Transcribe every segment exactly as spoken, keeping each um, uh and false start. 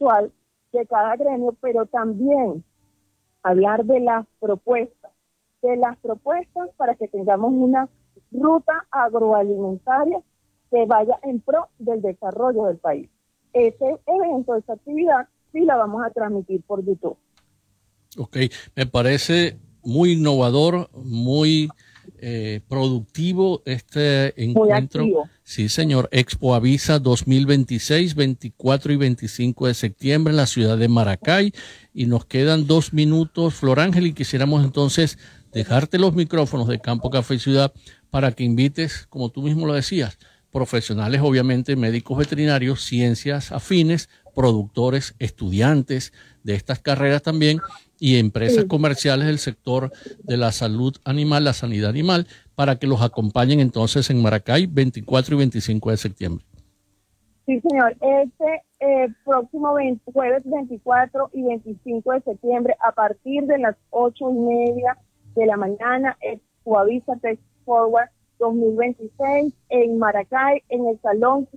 actual de cada gremio, pero también hablar de las propuestas, de las propuestas para que tengamos una ruta agroalimentaria que vaya en pro del desarrollo del país. Ese evento, esa actividad, sí la vamos a transmitir por YouTube. Ok, me parece muy innovador, muy eh, productivo este encuentro. Muy activo. Sí, señor. Expo Avisa dos mil veintiséis, veinticuatro y veinticinco de septiembre en la ciudad de Maracay. Y nos quedan dos minutos, Flor Ángel, y quisiéramos entonces dejarte los micrófonos de Campo Café y Ciudad para que invites, como tú mismo lo decías, profesionales, obviamente, médicos veterinarios, ciencias afines, productores, estudiantes de estas carreras también, y empresas Sí. comerciales del sector de la salud animal, la sanidad animal, para que los acompañen entonces en Maracay veinticuatro y veinticinco de septiembre. Sí, señor. Este eh, próximo veinte, jueves veinticuatro y veinticinco de septiembre, a partir de las ocho y media de la mañana, Expo Avisa Tech Forward dos mil veintiséis en Maracay, en el Salón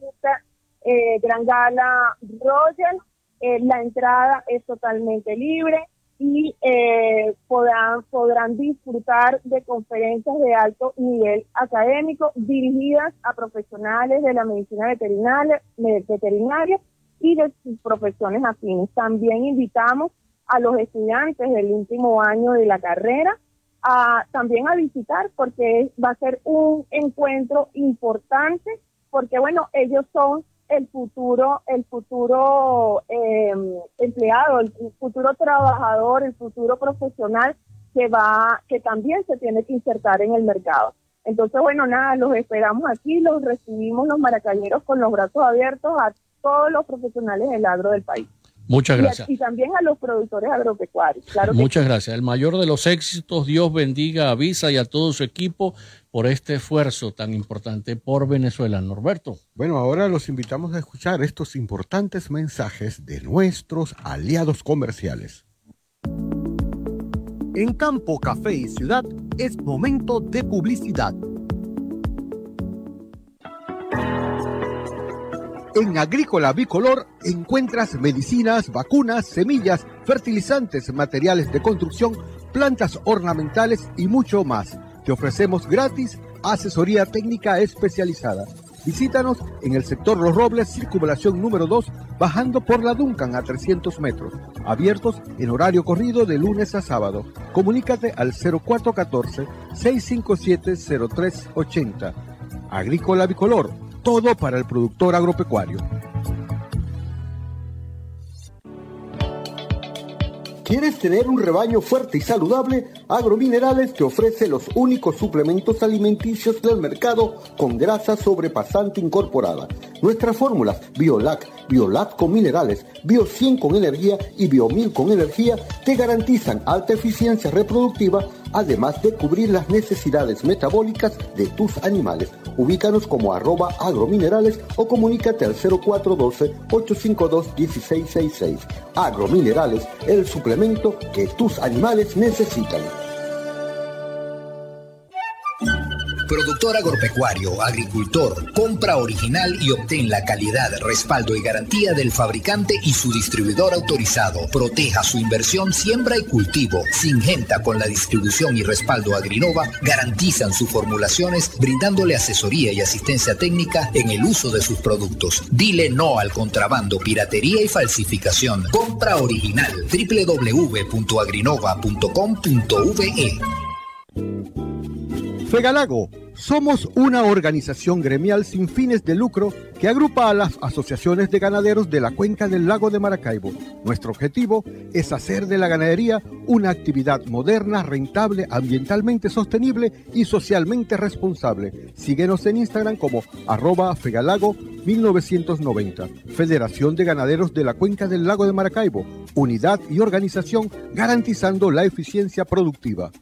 eh, Gran Gala Royal. Eh, la entrada es totalmente libre y eh, podrán, podrán disfrutar de conferencias de alto nivel académico dirigidas a profesionales de la medicina veterinaria, veterinaria y de sus profesiones afines. También invitamos a los estudiantes del último año de la carrera a, también a visitar, porque va a ser un encuentro importante, porque bueno, ellos son el futuro, el futuro eh, empleado, el futuro trabajador, el futuro profesional que va, que también se tiene que insertar en el mercado. Entonces, bueno, nada, los esperamos aquí, los recibimos los maracayeros con los brazos abiertos a todos los profesionales del agro del país. Muchas gracias. Y, y también a los productores agropecuarios. Claro. Muchas que gracias. El mayor de los éxitos, Dios bendiga a Avisa y a todo su equipo por este esfuerzo tan importante por Venezuela. Norberto. Bueno, ahora los invitamos a escuchar estos importantes mensajes de nuestros aliados comerciales. En Campo, Café y Ciudad es momento de publicidad. En Agrícola Bicolor encuentras medicinas, vacunas, semillas, fertilizantes, materiales de construcción, plantas ornamentales y mucho más. Te ofrecemos gratis asesoría técnica especializada. Visítanos en el sector Los Robles, circunvalación número dos, bajando por la Duncan a trescientos metros. Abiertos en horario corrido de lunes a sábado. Comunícate al cero cuatro uno cuatro, seis cinco siete, cero tres ocho cero. Agrícola Bicolor. Todo para el productor agropecuario. ¿Quieres tener un rebaño fuerte y saludable? Agrominerales te ofrece los únicos suplementos alimenticios del mercado con grasa sobrepasante incorporada. Nuestras fórmulas Biolac, Biolac con minerales, Bio cien con energía y Bio mil con energía te garantizan alta eficiencia reproductiva, además de cubrir las necesidades metabólicas de tus animales. Ubícanos como arroba agrominerales o comunícate al cero cuatro uno dos, ocho cinco dos, uno seis seis seis. Agrominerales, el suplemento que tus animales necesitan. Productor agropecuario, agricultor, compra original y obtén la calidad, respaldo y garantía del fabricante y su distribuidor autorizado. Proteja su inversión, siembra y cultivo. Syngenta con la distribución y respaldo Agrinova garantizan sus formulaciones, brindándole asesoría y asistencia técnica en el uso de sus productos. Dile no al contrabando, piratería y falsificación. Compra original. doble u doble u doble u punto agrinova punto com punto ve. Fegalago, somos una organización gremial sin fines de lucro que agrupa a las asociaciones de ganaderos de la cuenca del lago de Maracaibo. Nuestro objetivo es hacer de la ganadería una actividad moderna, rentable, ambientalmente sostenible y socialmente responsable. Síguenos en Instagram como arroba Fegalago mil novecientos noventa. Federación de Ganaderos de la Cuenca del Lago de Maracaibo. Unidad y organización garantizando la eficiencia productiva.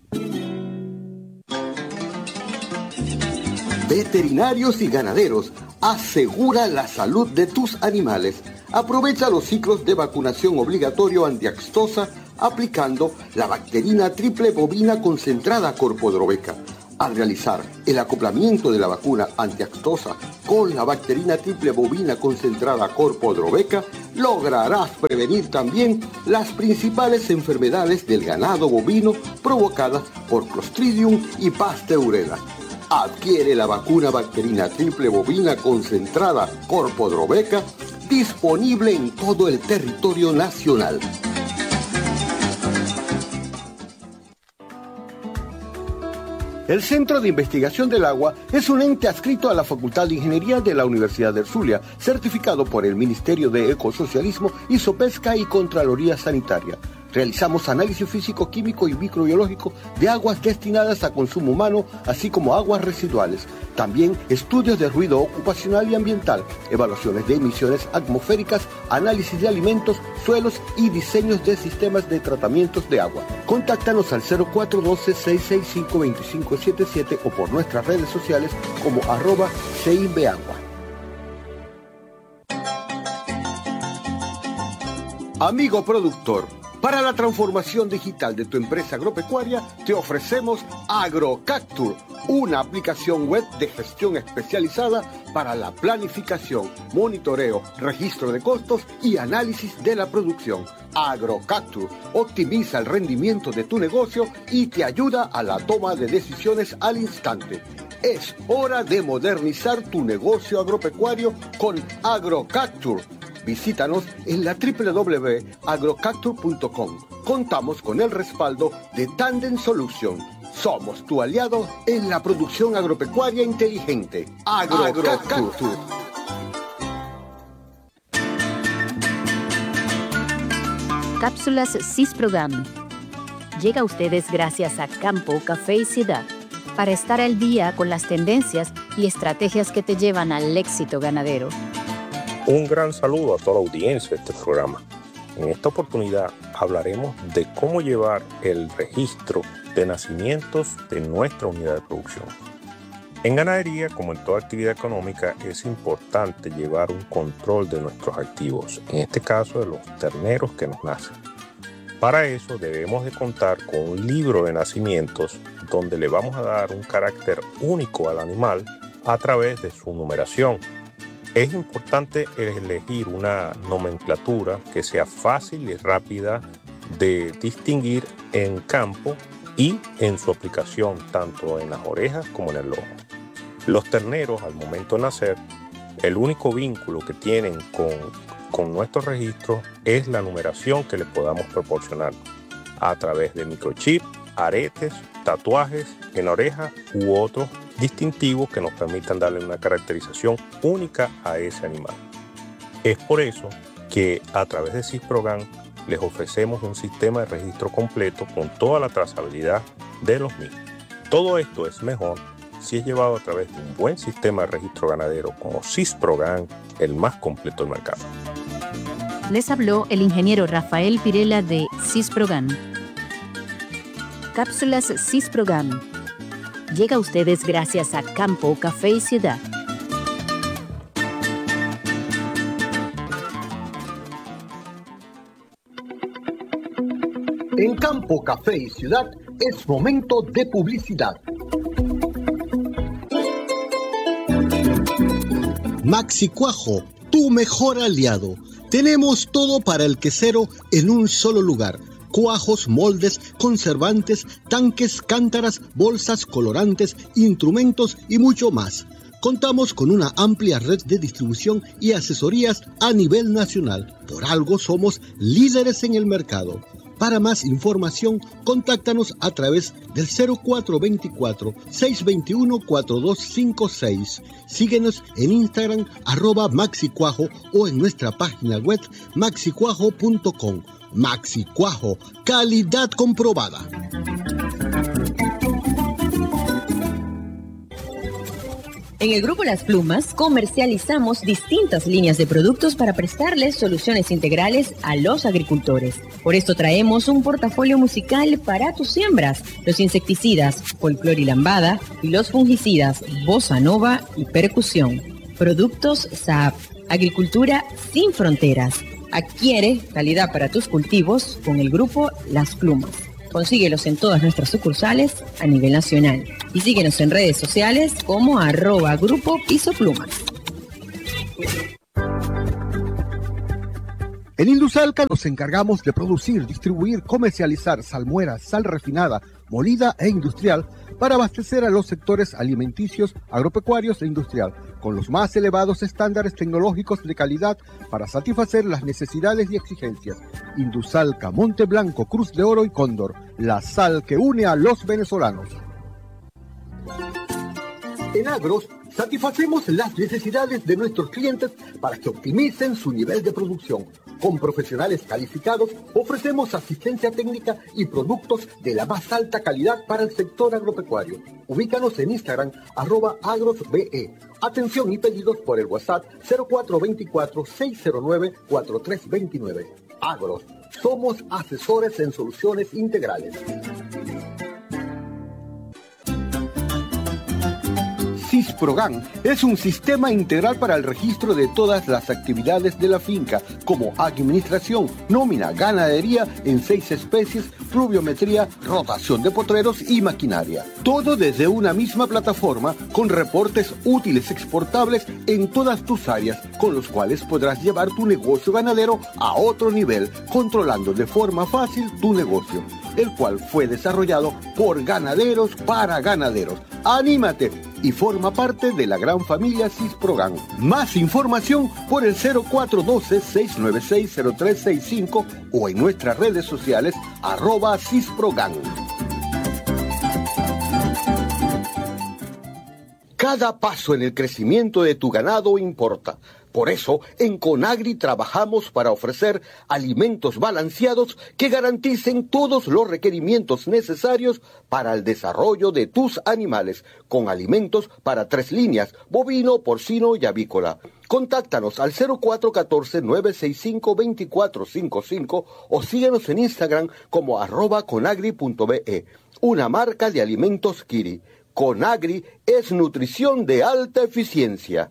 Veterinarios y ganaderos, asegura la salud de tus animales. Aprovecha los ciclos de vacunación obligatorio antiaxtosa aplicando la bacterina triple bovina concentrada Corpodroveca. Al realizar el acoplamiento de la vacuna antiaftosa con la bacterina triple bovina concentrada Corpodroveca, lograrás prevenir también las principales enfermedades del ganado bovino provocadas por Clostridium y Pasteurella. Adquiere la vacuna bacterina triple bovina concentrada Corpodroveca, disponible en todo el territorio nacional. El Centro de Investigación del Agua es un ente adscrito a la Facultad de Ingeniería de la Universidad del Zulia, certificado por el Ministerio de Ecosocialismo, Isopesca y Contraloría Sanitaria. Realizamos análisis físico, químico y microbiológico de aguas destinadas a consumo humano, así como aguas residuales. También estudios de ruido ocupacional y ambiental, evaluaciones de emisiones atmosféricas, análisis de alimentos, suelos y diseños de sistemas de tratamientos de agua. Contáctanos al cero cuatro uno dos, seis seis cinco, dos cinco siete siete o por nuestras redes sociales como arroba CIMBEAGUA. Amigo productor, para la transformación digital de tu empresa agropecuaria, te ofrecemos AgroCapture, una aplicación web de gestión especializada para la planificación, monitoreo, registro de costos y análisis de la producción. AgroCapture optimiza el rendimiento de tu negocio y te ayuda a la toma de decisiones al instante. Es hora de modernizar tu negocio agropecuario con AgroCapture. Visítanos en la doble u doble u doble u punto agrocapture punto com. Contamos con el respaldo de Tandem Solution. Somos tu aliado en la producción agropecuaria inteligente. AgroCapture. Cápsulas Sisprogram. Llega a ustedes gracias a Campo, Café y Ciudad, para estar al día con las tendencias y estrategias que te llevan al éxito ganadero. Un gran saludo a toda la audiencia de este programa. En esta oportunidad hablaremos de cómo llevar el registro de nacimientos de nuestra unidad de producción. En ganadería, como en toda actividad económica, es importante llevar un control de nuestros activos, en este caso de los terneros que nos nacen. Para eso debemos de contar con un libro de nacimientos donde le vamos a dar un carácter único al animal a través de su numeración. Es importante elegir una nomenclatura que sea fácil y rápida de distinguir en campo y en su aplicación, tanto en las orejas como en el lomo. Los terneros, al momento de nacer, el único vínculo que tienen con, con nuestros registros es la numeración que les podamos proporcionar a través de microchip, aretes, tatuajes en la oreja u otros distintivos que nos permitan darle una caracterización única a ese animal. Es por eso que a través de Sisprogram les ofrecemos un sistema de registro completo con toda la trazabilidad de los mismos. Todo esto es mejor si es llevado a través de un buen sistema de registro ganadero como Sisprogram, el más completo del mercado. Les habló el ingeniero Rafael Pirela de Sisprogram. Cápsulas Sisprogram. Llega a ustedes gracias a Campo, Café y Ciudad. En Campo, Café y Ciudad es momento de publicidad. Maxi Cuajo, tu mejor aliado. Tenemos todo para el quesero en un solo lugar. Cuajos, moldes, conservantes, tanques, cántaras, bolsas, colorantes, instrumentos y mucho más. Contamos con una amplia red de distribución y asesorías a nivel nacional. Por algo somos líderes en el mercado. Para más información, contáctanos a través del cero cuatro dos cuatro, seis dos uno, cuatro dos cinco seis. Síguenos en Instagram, arroba maxicuajo, o en nuestra página web maxicuajo punto com. Maxi Cuajo, calidad comprobada. En el Grupo Las Plumas comercializamos distintas líneas de productos para prestarles soluciones integrales a los agricultores. Por esto traemos un portafolio musical para tus siembras, los insecticidas Folclor y Lambada y los fungicidas Bossa Nova y Percusión. Productos Saab, agricultura sin fronteras. Adquiere calidad para tus cultivos con el Grupo Las Plumas. Consíguelos en todas nuestras sucursales a nivel nacional. Y síguenos en redes sociales como arroba Grupo Piso Plumas. En Indusalca nos encargamos de producir, distribuir, comercializar salmuera, sal refinada, molida e industrial para abastecer a los sectores alimenticios, agropecuarios e industrial, con los más elevados estándares tecnológicos de calidad para satisfacer las necesidades y exigencias. Indusalca, Monte Blanco, Cruz de Oro y Cóndor, la sal que une a los venezolanos. En Agros, satisfacemos las necesidades de nuestros clientes para que optimicen su nivel de producción. Con profesionales calificados, ofrecemos asistencia técnica y productos de la más alta calidad para el sector agropecuario. Ubícanos en Instagram, arroba agrosbe. Atención y pedidos por el WhatsApp cero cuatro dos cuatro, seis cero nueve, cuatro tres dos nueve. Agros, somos asesores en soluciones integrales. Sisprogan es un sistema integral para el registro de todas las actividades de la finca, como administración, nómina, ganadería en seis especies, pluviometría, rotación de potreros y maquinaria. Todo desde una misma plataforma con reportes útiles exportables en todas tus áreas, con los cuales podrás llevar tu negocio ganadero a otro nivel, controlando de forma fácil tu negocio, el cual fue desarrollado por ganaderos para ganaderos. ¡Anímate! Y forma parte de la gran familia Sisprogan. Más información por el cero cuatro uno dos, seis nueve seis, cero tres seis cinco o en nuestras redes sociales arroba Sisprogan. Cada paso en el crecimiento de tu ganado importa. Por eso, en Conagri trabajamos para ofrecer alimentos balanceados que garanticen todos los requerimientos necesarios para el desarrollo de tus animales, con alimentos para tres líneas, bovino, porcino y avícola. Contáctanos al cero cuatro uno cuatro, nueve seis cinco, dos cuatro cinco cinco o síguenos en Instagram como arroba conagri punto be, una marca de alimentos Kiri. Conagri es nutrición de alta eficiencia.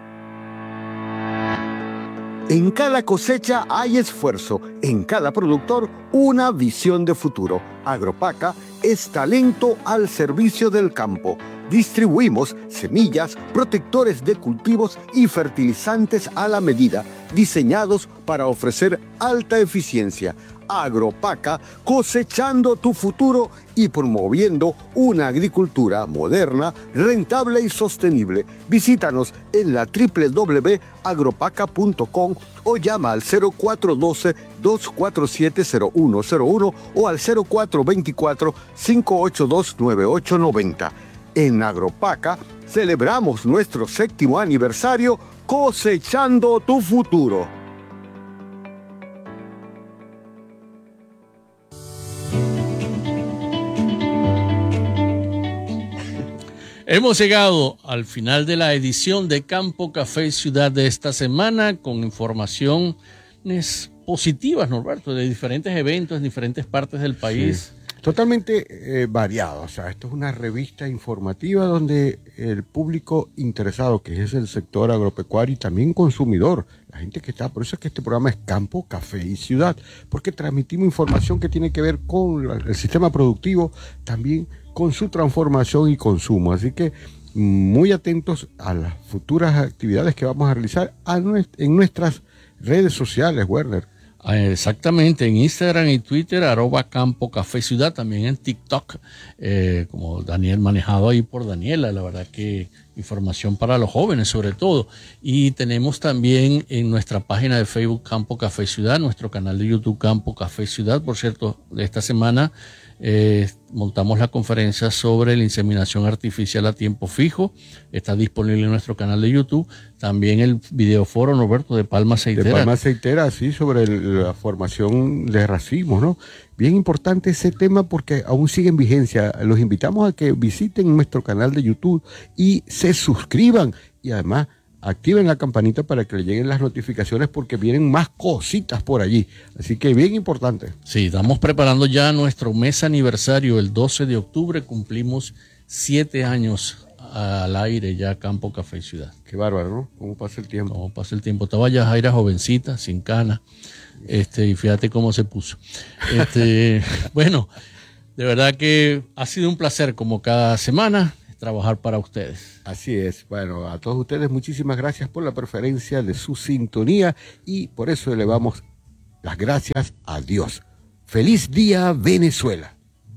En cada cosecha hay esfuerzo, en cada productor una visión de futuro. Agropaca es talento al servicio del campo. Distribuimos semillas, protectores de cultivos y fertilizantes a la medida, diseñados para ofrecer alta eficiencia. Agropaca, cosechando tu futuro y promoviendo una agricultura moderna, rentable y sostenible. Visítanos en la doble u doble u doble u punto agropaca punto com o llama al cero cuatro uno dos, dos cuatro siete, cero uno cero uno o al cero cuatro dos cuatro, cinco ocho dos, nueve ocho nueve cero. En Agropaca celebramos nuestro séptimo aniversario cosechando tu futuro. Hemos llegado al final de la edición de Campo Café Ciudad de esta semana con informaciones positivas, Norberto, de diferentes eventos en diferentes partes del país. Sí. Totalmente eh, variado, o sea, esto es una revista informativa donde el público interesado, que es el sector agropecuario y también consumidor, la gente que está, por eso es que este programa es Campo, Café y Ciudad, porque transmitimos información que tiene que ver con el sistema productivo, también con su transformación y consumo, así que muy atentos a las futuras actividades que vamos a realizar a nuest- en nuestras redes sociales, Werner. Exactamente, en Instagram y Twitter, arroba Campo Café Ciudad, también en TikTok, eh, como Daniel, manejado ahí por Daniela, la verdad que información para los jóvenes sobre todo. Y tenemos también en nuestra página de Facebook Campo Café Ciudad, nuestro canal de YouTube Campo Café Ciudad. Por cierto, de esta semana eh, montamos la conferencia sobre la inseminación artificial a tiempo fijo, está disponible en nuestro canal de YouTube. También el videoforo, Norberto, de Palma Aceitera. De Palma Aceitera, sí, sobre el, la formación de racimos, ¿no? Bien importante ese tema porque aún sigue en vigencia. Los invitamos a que visiten nuestro canal de YouTube y se suscriban y además activen la campanita para que le lleguen las notificaciones porque vienen más cositas por allí. Así que bien importante. Sí, estamos preparando ya nuestro mes aniversario. El doce de octubre cumplimos siete años al aire ya Campo Café Ciudad. Qué bárbaro, ¿no? ¿Cómo pasa el tiempo? ¿Cómo pasa el tiempo? Estaba ya Jaira jovencita, sin cana, este, y fíjate cómo se puso. Este, bueno, De verdad que ha sido un placer, como cada semana, trabajar para ustedes. Así es. Bueno, a todos ustedes muchísimas gracias por la preferencia de su sintonía y por eso elevamos las gracias a Dios. ¡Feliz día, Venezuela!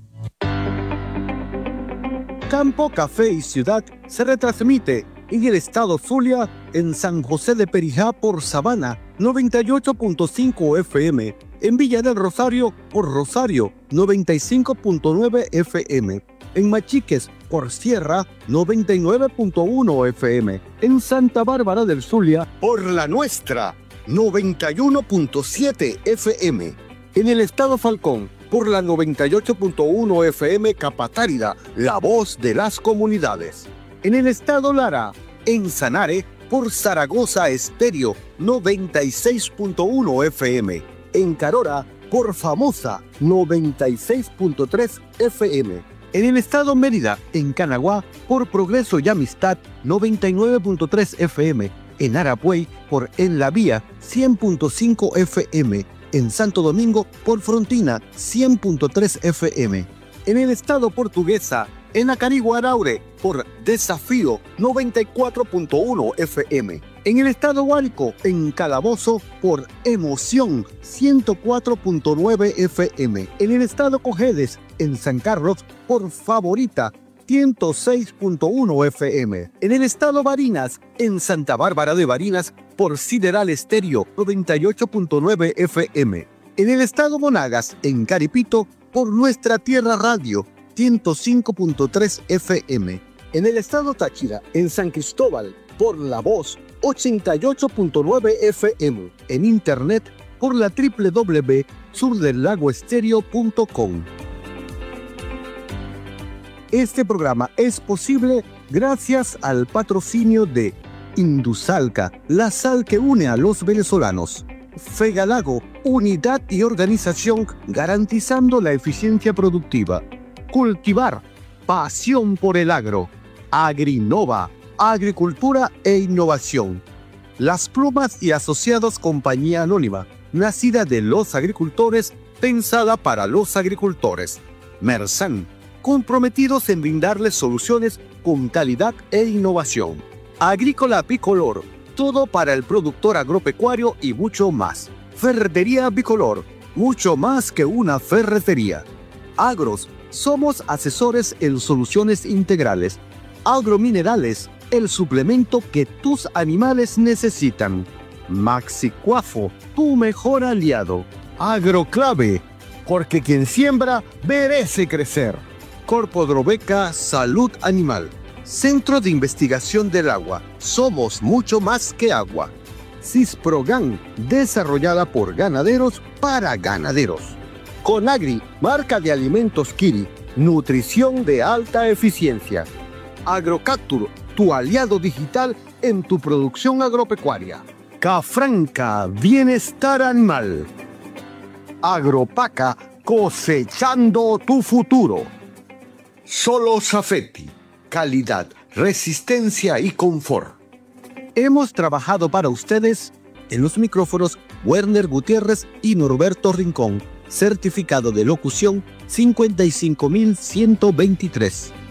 Campo, Café y Ciudad se retransmite en el estado Zulia, en San José de Perijá por Sabana noventa y ocho punto cinco F M, en Villa del Rosario por Rosario noventa y cinco punto nueve F M, en Machiques por Sierra noventa y nueve punto uno F M, en Santa Bárbara del Zulia por La Nuestra noventa y uno punto siete F M, en el estado Falcón por la noventa y ocho punto uno F M Capatárida, la voz de las comunidades. En el estado Lara, en Sanare, por Zaragoza Estéreo, noventa y seis punto uno F M. En Carora, por Famosa, noventa y seis punto tres F M. En el estado Mérida, en Canaguá, por Progreso y Amistad, noventa y nueve punto tres F M. En Arapuey, por En la Vía, cien punto cinco F M. En Santo Domingo, por Frontina, cien punto tres F M. En el estado Portuguesa, en Acarigua Araure, por Desafío, noventa y cuatro punto uno F M. En el estado Huárico, en Calabozo, por Emoción, ciento cuatro punto nueve F M. En el estado Cojedes, en San Carlos, por Favorita, ciento seis punto uno F M. En el estado Barinas, en Santa Bárbara de Barinas, por Sideral Estéreo, noventa y ocho punto nueve F M. En el estado Monagas, en Caripito, por Nuestra Tierra Radio, ciento cinco punto tres F M. En el estado Táchira, en San Cristóbal, por La Voz, ochenta y ocho punto nueve F M. En internet, por la doble u doble u doble u punto sur del lago estéreo punto com. Este programa es posible gracias al patrocinio de Indusalca, la sal que une a los venezolanos. Fegalago, unidad y organización garantizando la eficiencia productiva. Cultivar, pasión por el agro. Agrinova, agricultura e innovación. Las Plumas y Asociados Compañía Anónima, nacida de los agricultores, pensada para los agricultores. Mersan, comprometidos en brindarles soluciones con calidad e innovación. Agrícola Bicolor, todo para el productor agropecuario y mucho más. Ferretería Bicolor, mucho más que una ferretería. Agros, somos asesores en soluciones integrales. Agrominerales, el suplemento que tus animales necesitan. Maxicuafo, tu mejor aliado. Agroclave, porque quien siembra merece crecer. Corpo Drobeca Salud Animal. Centro de Investigación del Agua. Somos mucho más que agua. Cisprogan, desarrollada por ganaderos para ganaderos. Conagri, marca de alimentos Kiri. Nutrición de alta eficiencia. Agrocaptur, tu aliado digital en tu producción agropecuaria. Cafranca, bienestar animal. Agropaca, cosechando tu futuro. Solo Safety, calidad, resistencia y confort. Hemos trabajado para ustedes en los micrófonos Werner Gutiérrez y Norberto Rincón, certificado de locución cincuenta y cinco mil ciento veintitrés.